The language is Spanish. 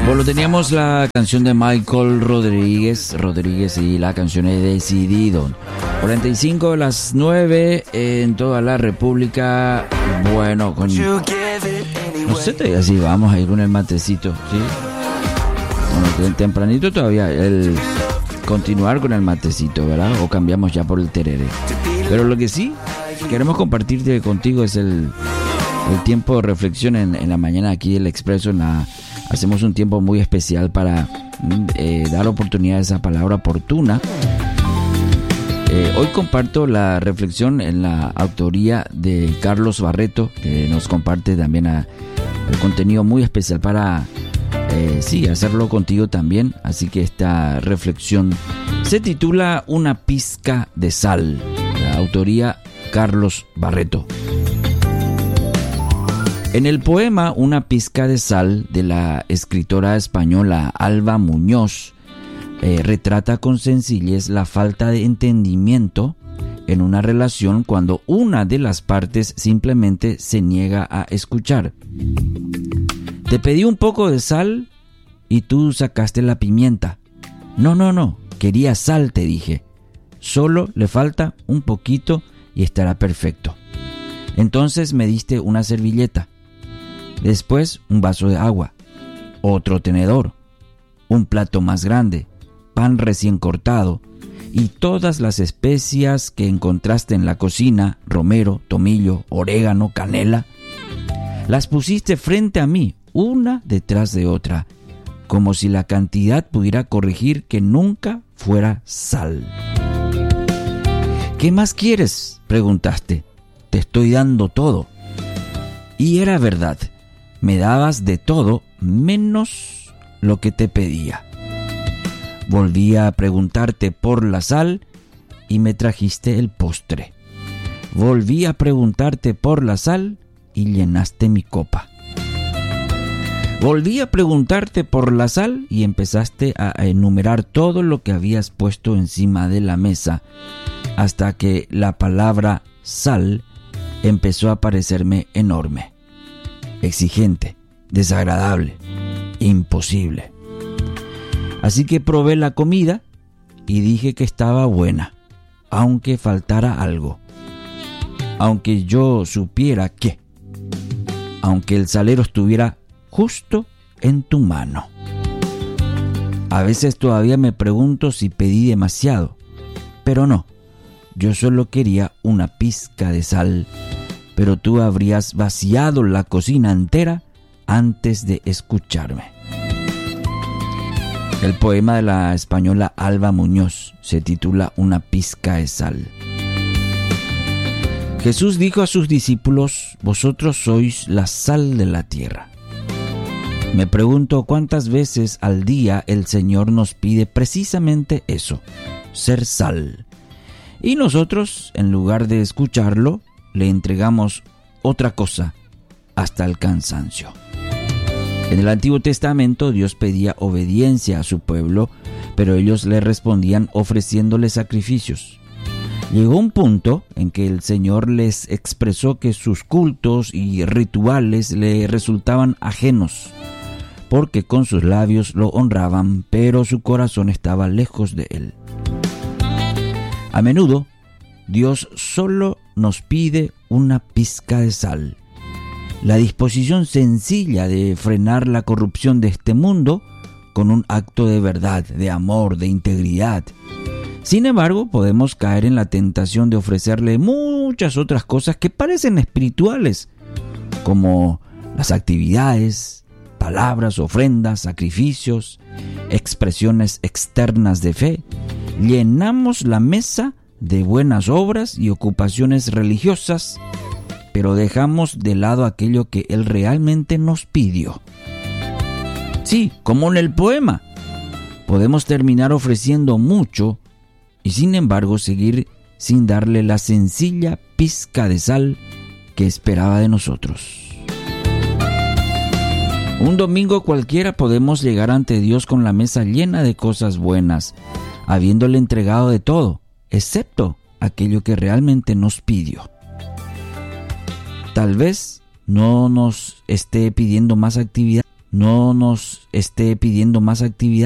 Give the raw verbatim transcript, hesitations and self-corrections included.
Bueno, teníamos la canción de Michael Rodríguez, Rodríguez y la canción He Decidido. cuarenta y cinco de las nueve en toda la República. Bueno, con... No sé, todavía sí, vamos a ir con el matecito, ¿sí? Bueno, tempranito todavía, el continuar con el matecito, ¿verdad? O cambiamos ya por el tereré. Pero lo que sí queremos compartir contigo es el, el tiempo de reflexión en, en la mañana aquí el Expreso. En la, hacemos un tiempo muy especial para eh, dar oportunidad a esa palabra oportuna. Eh, hoy comparto la reflexión en la autoría de Carlos Barreto, que nos comparte también a, el contenido muy especial para eh, sí, hacerlo contigo también. Así que esta reflexión se titula Una pizca de sal. La autoría Carlos Barreto. En el poema Una pizca de sal de la escritora española Alba Muñoz, eh, retrata con sencillez la falta de entendimiento en una relación cuando una de las partes simplemente se niega a escuchar. Te pedí un poco de sal y tú sacaste la pimienta. No, no, no, quería sal, te dije. Solo le falta un poquito y estará perfecto. Entonces me diste una servilleta. Después un vaso de agua, otro tenedor, un plato más grande, pan recién cortado y todas las especias que encontraste en la cocina, romero, tomillo, orégano, canela. Las pusiste frente a mí, una detrás de otra, como si la cantidad pudiera corregir que nunca fuera sal. ¿Qué más quieres?, preguntaste. Te estoy dando todo. Y era verdad. Me dabas de todo menos lo que te pedía. Volví a preguntarte por la sal y me trajiste el postre. Volví a preguntarte por la sal y llenaste mi copa. Volví a preguntarte por la sal y empezaste a enumerar todo lo que habías puesto encima de la mesa, hasta que la palabra sal empezó a parecerme enorme, exigente, desagradable, imposible. Así que probé la comida y dije que estaba buena, aunque faltara algo. Aunque yo supiera que, aunque el salero estuviera justo en tu mano. A veces todavía me pregunto si pedí demasiado, pero no. Yo solo quería una pizca de sal, pero tú habrías vaciado la cocina entera antes de escucharme. El poema de la española Alba Muñoz se titula Una pizca de sal. Jesús dijo a sus discípulos: vosotros sois la sal de la tierra. Me pregunto cuántas veces al día el Señor nos pide precisamente eso, ser sal. Y nosotros, en lugar de escucharlo, le entregamos otra cosa, hasta el cansancio. En el Antiguo Testamento Dios pedía obediencia a su pueblo, pero ellos le respondían ofreciéndole sacrificios. Llegó un punto en que el Señor les expresó que sus cultos y rituales le resultaban ajenos, porque con sus labios lo honraban, pero su corazón estaba lejos de él. A menudo, Dios solo nos pide una pizca de sal, la disposición sencilla de frenar la corrupción de este mundo con un acto de verdad, de amor, de integridad. Sin embargo, podemos caer en la tentación de ofrecerle muchas otras cosas que parecen espirituales, como las actividades, palabras, ofrendas, sacrificios, expresiones externas de fe. Llenamos la mesa de buenas obras y ocupaciones religiosas, pero dejamos de lado aquello que Él realmente nos pidió. Sí, como en el poema, podemos terminar ofreciendo mucho y sin embargo seguir sin darle la sencilla pizca de sal que esperaba de nosotros. Un domingo cualquiera podemos llegar ante Dios con la mesa llena de cosas buenas, habiéndole entregado de todo, excepto aquello que realmente nos pidió. Tal vez no nos esté pidiendo más actividad, no nos esté pidiendo más actividad,